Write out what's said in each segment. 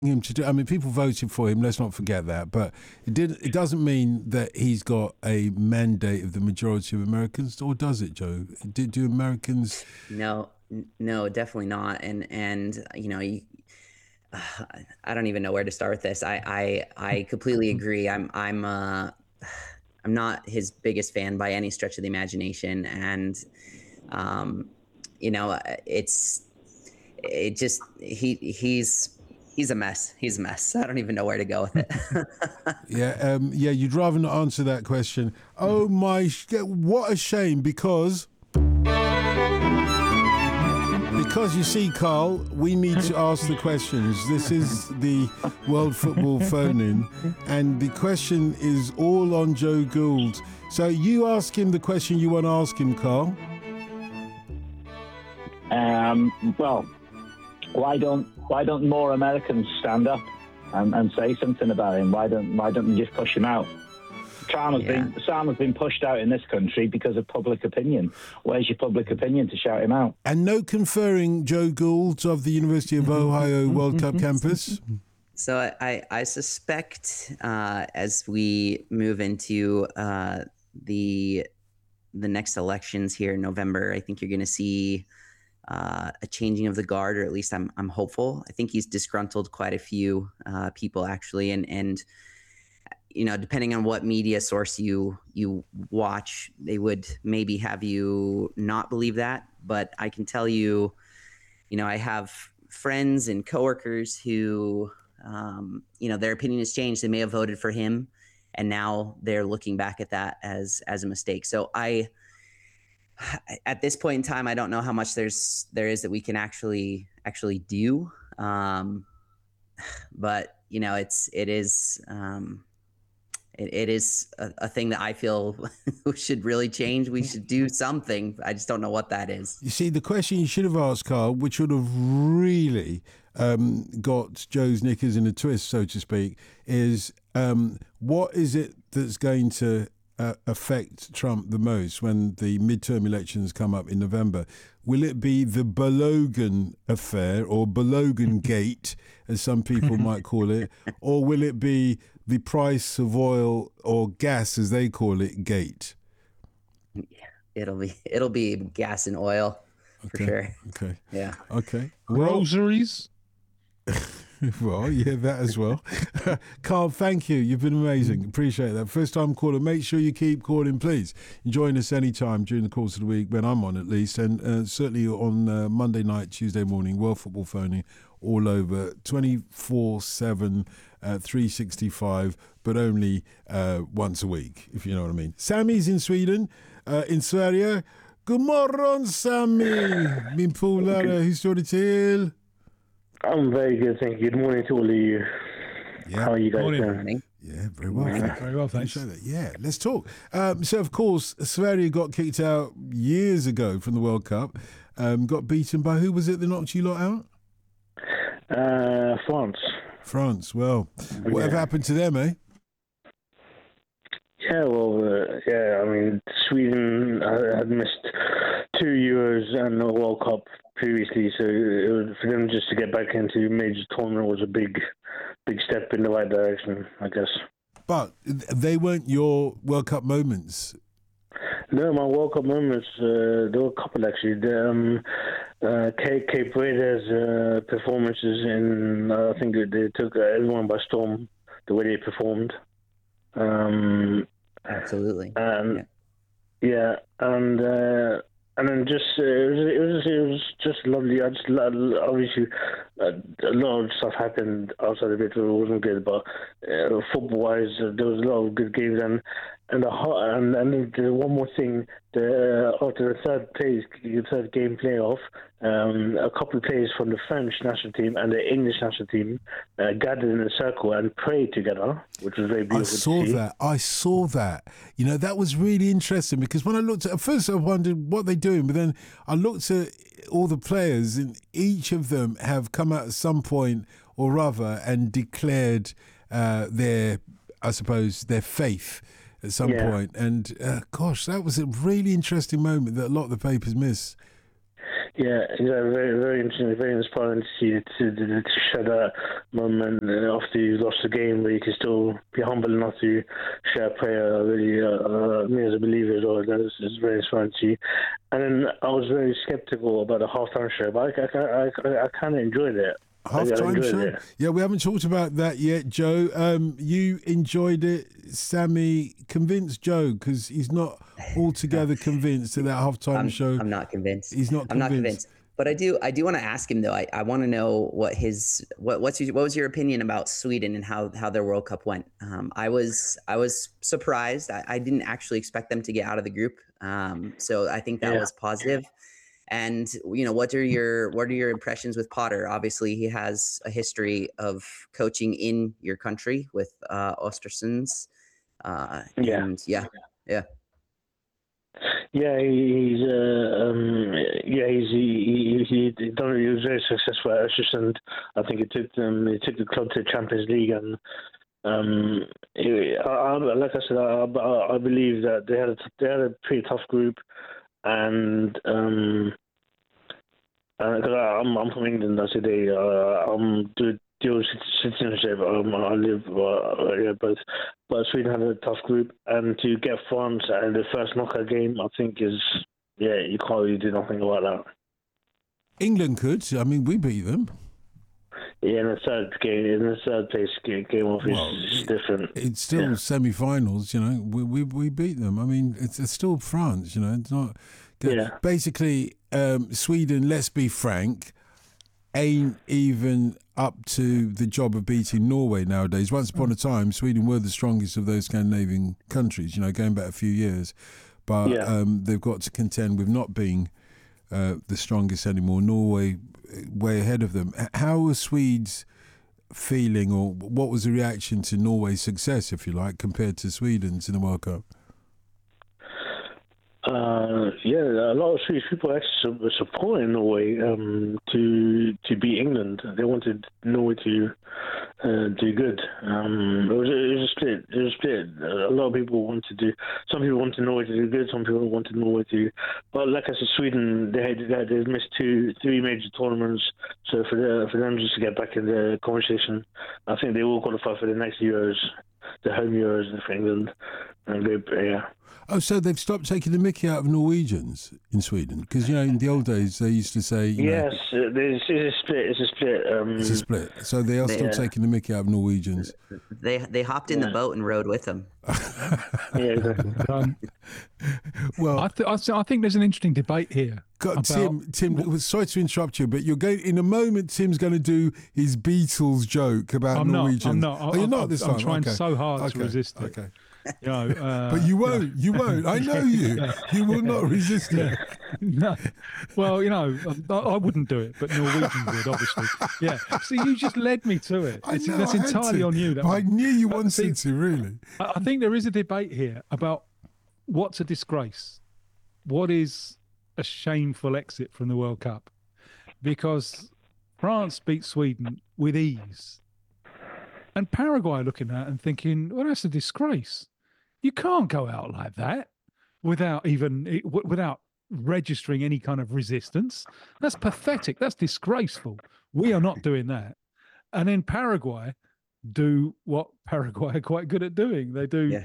him to do. I mean, people voted for him. Let's not forget that. But it doesn't mean that he's got a mandate of the majority of Americans, or does it, Joe? Do Americans? No, definitely not. And you know, I don't even know where to start with this. I completely agree. I'm not his biggest fan by any stretch of the imagination, and you know, he's a mess. He's a mess. I don't even know where to go with it. Yeah, you'd rather not answer that question. Oh my, what a shame, because you see, Carl, we need to ask the questions. This is the World Football Phone-In, and the question is all on Joe Gould. So you ask him the question you want to ask him, Carl. Well, why don't more Americans stand up and say something about him? Why don't we just push him out? Sam has been pushed out in this country because of public opinion. Where's your public opinion to shout him out? And no conferring, Joe Gould of the University of Ohio World Cup campus. So I suspect as we move into the next elections here in November, I think you're going to see a changing of the guard, or at least I'm hopeful. I think he's disgruntled quite a few people, actually, and you know, depending on what media source you watch, they would maybe have you not believe that. But I can tell you, you know, I have friends and coworkers who, you know, their opinion has changed. They may have voted for him, and now they're looking back at that as a mistake. So at this point in time, I don't know how much there is that we can actually do. But you know, it is a thing that I feel should really change. We should do something. I just don't know what that is. You see, the question you should have asked, Carl, which would have really got Joe's knickers in a twist, so to speak, is what is it that's going to affect Trump the most when the midterm elections come up in November? Will it be the Balogan affair, or Balogan Gate, as some people might call it, or will it be the price of oil or gas, as they call it, gate? It'll be gas and oil for sure. Okay. Yeah. Okay. Groceries. Well, yeah, that as well. Carl, thank you. You've been amazing. Appreciate that. First time caller. Make sure you keep calling, please. Join us anytime during the course of the week, when I'm on at least, and certainly on Monday night, Tuesday morning, World Football Phone-In all over, 24/7, 365, but only once a week, if you know what I mean. Sammy's in Sweden, in Sverige. God morgon, Sammy! Min polare, hur står det till? I'm very good, thank you. Good morning to all of you. Yeah. How are you guys doing? Yeah, very well. Very well, thanks. Yeah, let's talk. So, of course, Sverige got kicked out years ago from the World Cup. Got beaten by, who was it that knocked you lot out? France. Well, whatever happened to them, eh? Yeah, I mean, Sweden had missed 2 Euros and the World Cup previously, so for them just to get back into major tournament was a big step in the right direction, I guess. But they weren't your World Cup moments. No, my World Cup moments, there were a couple actually. Cape Verde's performances I think they took everyone by storm, the way they performed. Absolutely. And then just it was just lovely. Obviously a lot of stuff happened outside of it that wasn't good, but football wise there was a lot of good games, and one more thing, after the third game playoff, a couple of players from the French national team and the English national team gathered in a circle and prayed together, which was very beautiful. I saw that. You know, that was really interesting, because when I looked at first, I wondered what they're doing, but then I looked at all the players, and each of them have come out at some point or other and declared their faith at some point. And gosh, that was a really interesting moment that a lot of the papers miss. Yeah, exactly. Very, very interesting. Very inspiring to see it, to share that moment after you lost the game, where you can still be humble enough to share a prayer. Really, me as a believer as well. That's very inspiring to see. And then I was very skeptical about the halftime show, but I kind of enjoyed it. Halftime show? Yeah, we haven't talked about that yet, Joe. You enjoyed it. Sammy, convince Joe, because he's not altogether convinced that halftime show. I'm not convinced. He's not convinced. I'm not convinced. But I do want to ask him though. I want to know what was your opinion about Sweden and how their World Cup went. I was surprised. I didn't actually expect them to get out of the group. So I think that was positive. And what are your impressions with Potter? Obviously, he has a history of coaching in your country with Östersunds. Yeah, he was very successful at Östersund. I think he took the club to the Champions League, and like I said, I believe that they had a pretty tough group, and because I'm from England, I said I'm dual citizenship. I live, but Sweden had a tough group, and to get France in the first knockout game, I think you can't really do nothing about that. England could. I mean, we beat them. Yeah, in the third place game off is different. It's still semi-finals, we beat them. I mean, it's still France, it's not good. Yeah. Basically, Sweden, let's be frank, ain't even up to the job of beating Norway nowadays. Once upon a time, Sweden were the strongest of those Scandinavian countries, going back a few years. But they've got to contend with not being the strongest anymore. Norway way ahead of them. How were Swedes feeling, or what was the reaction to Norway's success, if you like, compared to Sweden's in the World Cup? A lot of Swedish people actually were supporting Norway to beat England. They wanted Norway to do good. It was a split. It was a split. A lot of people some people wanted Norway to do good. Some people wanted Norway to. But like I said, Sweden they've missed three major tournaments. So for them just to get back in the conversation, I think they will qualify for the next Euros, the home Euros for England, and Oh, so they've stopped taking the mickey out of Norwegians in Sweden? Because, in the old days, they used to say... Yes, it's a split. It's a split. So they are still taking the mickey out of Norwegians. They hopped in the boat and rowed with them. Yeah, exactly. Well, I think there's an interesting debate here. Tim, sorry to interrupt you, but you're going in a moment. Tim's going to do his Beatles joke about Norwegians. I'm not. You're not this time. I'm trying so hard to resist it. Okay. But you won't. You won't. I know you. You will not resist it. No. Well, I wouldn't do it, but Norwegians would, obviously. Yeah. So you just led me to it. That's entirely on you. I knew you wanted to, really. I think there is a debate here about what's a disgrace. What is a shameful exit from the World Cup? Because France beat Sweden with ease. And Paraguay are looking at it and thinking, well, that's a disgrace. You can't go out like that without registering any kind of resistance. That's pathetic. That's disgraceful. We are not doing that. And then Paraguay do what Paraguay are quite good at doing. They do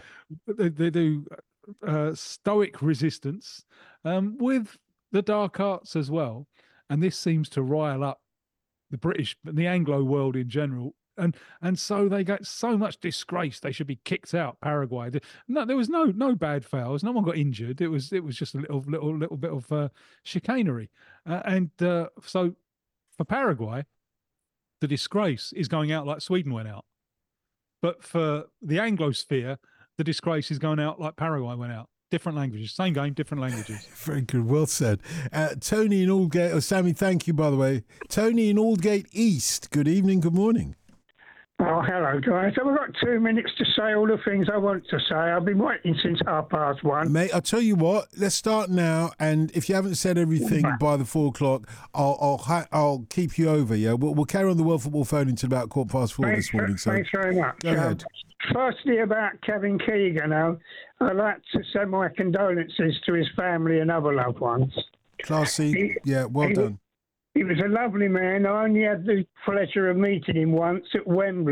stoic resistance with the dark arts as well. And this seems to rile up the British, the Anglo world in general. And so they got so much disgrace. They should be kicked out. Paraguay. No, there was no bad fouls. No one got injured. It was just a little bit of chicanery. So for Paraguay, the disgrace is going out like Sweden went out. But for the Anglosphere, the disgrace is going out like Paraguay went out. Different languages, same game, different languages. Very good, well said. Tony in Aldgate, Sammy, thank you, by the way. Tony in Aldgate East, good evening, good morning. Oh, hello, guys. I've got 2 minutes to say all the things I want to say. I've been waiting since 1:30. Mate, I'll tell you what, let's start now, and if you haven't said everything by the 4 o'clock, I'll keep you over, yeah? We'll carry on the World Football phone until about 4:15 this morning. So thanks very much. Go ahead. Firstly, about Kevin Keegan, I'd like to send my condolences to his family and other loved ones. Classy. Yeah, well done. He was a lovely man. I only had the pleasure of meeting him once at Wembley.